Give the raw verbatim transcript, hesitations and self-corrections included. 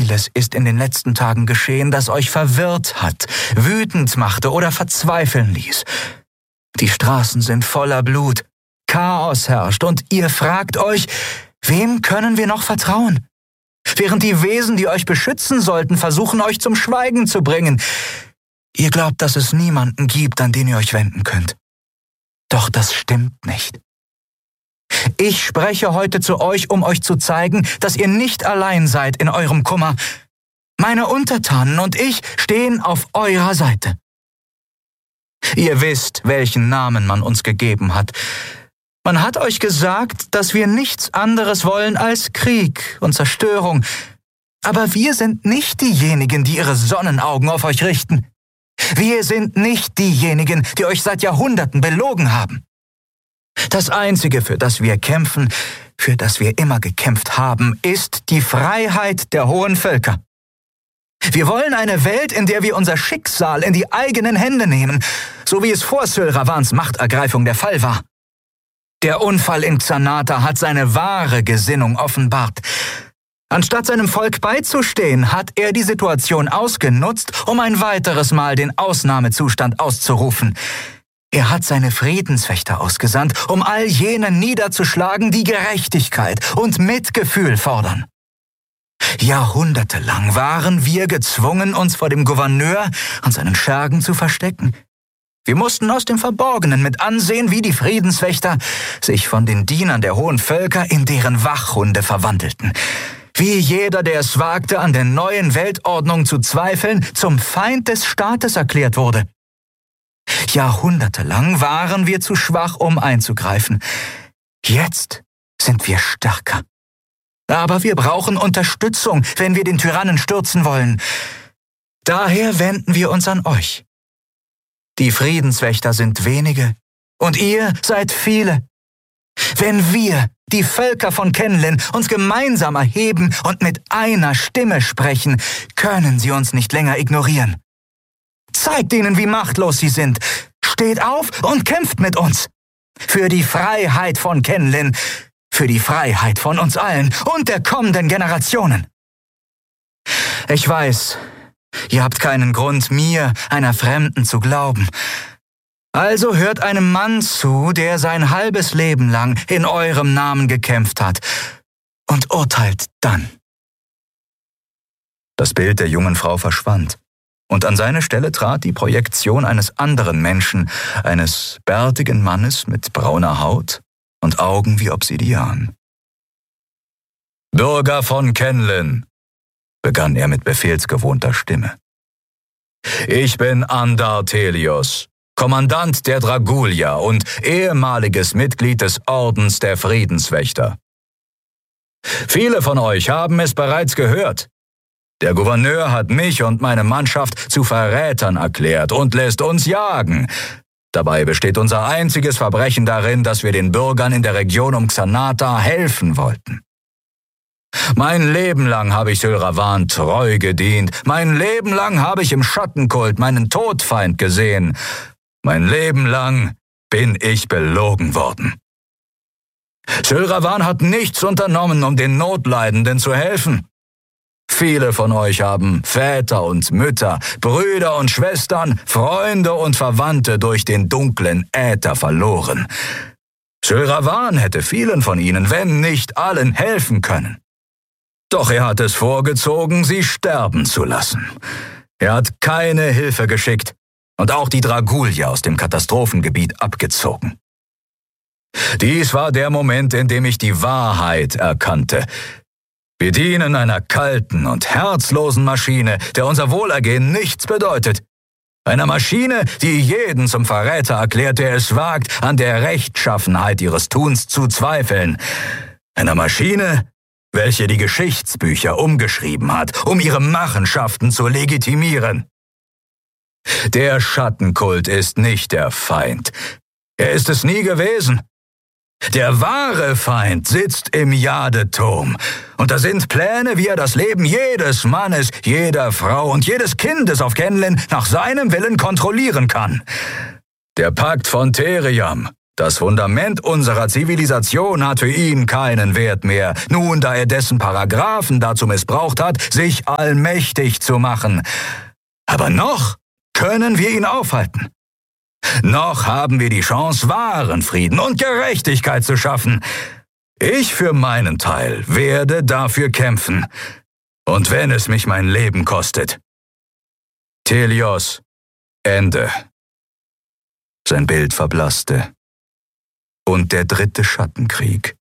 Vieles ist in den letzten Tagen geschehen, das euch verwirrt hat, wütend machte oder verzweifeln ließ. Die Straßen sind voller Blut, Chaos herrscht und ihr fragt euch, wem können wir noch vertrauen? Während die Wesen, die euch beschützen sollten, versuchen, euch zum Schweigen zu bringen. Ihr glaubt, dass es niemanden gibt, an den ihr euch wenden könnt. Doch das stimmt nicht. Ich spreche heute zu euch, um euch zu zeigen, dass ihr nicht allein seid in eurem Kummer. Meine Untertanen und ich stehen auf eurer Seite. Ihr wisst, welchen Namen man uns gegeben hat. Man hat euch gesagt, dass wir nichts anderes wollen als Krieg und Zerstörung. Aber wir sind nicht diejenigen, die ihre Sonnenaugen auf euch richten. Wir sind nicht diejenigen, die euch seit Jahrhunderten belogen haben. Das Einzige, für das wir kämpfen, für das wir immer gekämpft haben, ist die Freiheit der hohen Völker. Wir wollen eine Welt, in der wir unser Schicksal in die eigenen Hände nehmen, so wie es vor Syl Ravans Machtergreifung der Fall war. Der Unfall in Xanata hat seine wahre Gesinnung offenbart. Anstatt seinem Volk beizustehen, hat er die Situation ausgenutzt, um ein weiteres Mal den Ausnahmezustand auszurufen. Er hat seine Friedenswächter ausgesandt, um all jene niederzuschlagen, die Gerechtigkeit und Mitgefühl fordern. Jahrhundertelang waren wir gezwungen, uns vor dem Gouverneur und seinen Schergen zu verstecken. Wir mussten aus dem Verborgenen mit ansehen, wie die Friedenswächter sich von den Dienern der hohen Völker in deren Wachhunde verwandelten. Wie jeder, der es wagte, an der neuen Weltordnung zu zweifeln, zum Feind des Staates erklärt wurde. Jahrhundertelang waren wir zu schwach, um einzugreifen. Jetzt sind wir stärker. Aber wir brauchen Unterstützung, wenn wir den Tyrannen stürzen wollen. Daher wenden wir uns an euch. Die Friedenswächter sind wenige und ihr seid viele. Wenn wir, die Völker von Kenlin, uns gemeinsam erheben und mit einer Stimme sprechen, können sie uns nicht länger ignorieren. Zeigt ihnen, wie machtlos sie sind. Steht auf und kämpft mit uns. Für die Freiheit von Kenlin, für die Freiheit von uns allen und der kommenden Generationen. Ich weiß, ihr habt keinen Grund, mir, einer Fremden, zu glauben. Also hört einem Mann zu, der sein halbes Leben lang in eurem Namen gekämpft hat, und urteilt dann. Das Bild der jungen Frau verschwand, und an seine Stelle trat die Projektion eines anderen Menschen, eines bärtigen Mannes mit brauner Haut und Augen wie Obsidian. »Bürger von Kenlin«, begann er mit befehlsgewohnter Stimme. »Ich bin Andar Thelios, Kommandant der Dragulia und ehemaliges Mitglied des Ordens der Friedenswächter. Viele von euch haben es bereits gehört. Der Gouverneur hat mich und meine Mannschaft zu Verrätern erklärt und lässt uns jagen. Dabei besteht unser einziges Verbrechen darin, dass wir den Bürgern in der Region um Xanata helfen wollten. Mein Leben lang habe ich Syl Ravan treu gedient. Mein Leben lang habe ich im Schattenkult meinen Todfeind gesehen. Mein Leben lang bin ich belogen worden. Syl Ravan hat nichts unternommen, um den Notleidenden zu helfen. Viele von euch haben Väter und Mütter, Brüder und Schwestern, Freunde und Verwandte durch den dunklen Äther verloren. Syl Ravan hätte vielen von ihnen, wenn nicht allen, helfen können. Doch er hat es vorgezogen, sie sterben zu lassen. Er hat keine Hilfe geschickt und auch die Dragulia aus dem Katastrophengebiet abgezogen. Dies war der Moment, in dem ich die Wahrheit erkannte. Wir dienen einer kalten und herzlosen Maschine, der unser Wohlergehen nichts bedeutet. Einer Maschine, die jeden zum Verräter erklärt, der es wagt, an der Rechtschaffenheit ihres Tuns zu zweifeln. Einer Maschine, welche die Geschichtsbücher umgeschrieben hat, um ihre Machenschaften zu legitimieren. Der Schattenkult ist nicht der Feind. Er ist es nie gewesen. Der wahre Feind sitzt im Jadeturm. Und da sind Pläne, wie er das Leben jedes Mannes, jeder Frau und jedes Kindes auf Kenlin nach seinem Willen kontrollieren kann. Der Pakt von Theriam, Das Fundament unserer Zivilisation hat für ihn keinen Wert mehr, nun da er dessen Paragraphen dazu missbraucht hat, sich allmächtig zu machen. Aber noch können wir ihn aufhalten. Noch haben wir die Chance, wahren Frieden und Gerechtigkeit zu schaffen. Ich für meinen Teil werde dafür kämpfen. Und wenn es mich mein Leben kostet. Thelios, Ende. Sein Bild verblasste. Und der dritte Schattenkrieg